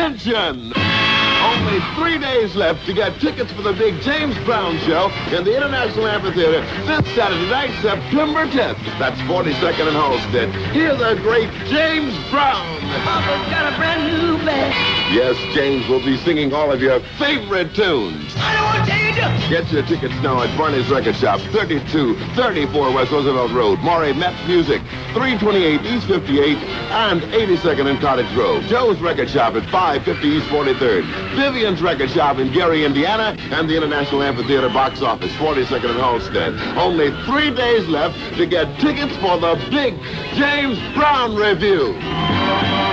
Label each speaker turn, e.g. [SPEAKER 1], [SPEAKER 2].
[SPEAKER 1] Attention! Only 3 days left to get tickets for the big James Brown show in the International Amphitheater this Saturday night, September 10th. That's 42nd and Halsted. Hear the great James Brown.
[SPEAKER 2] Papa's got a brand new bag.
[SPEAKER 1] Yes, James will be singing all of your favorite tunes.
[SPEAKER 2] I don't want to tell you to.
[SPEAKER 1] Get your tickets now at Barney's Record Shop, 3234 West Roosevelt Road, Maury Met Music, 328 East 58, and 82nd and Cottage Grove. Joe's Record Shop at 550 East 43rd. Vivian's Record Shop in Gary, Indiana, and the International Amphitheater box office, 42nd and Halsted. Only 3 days left to get tickets for the big James Brown review.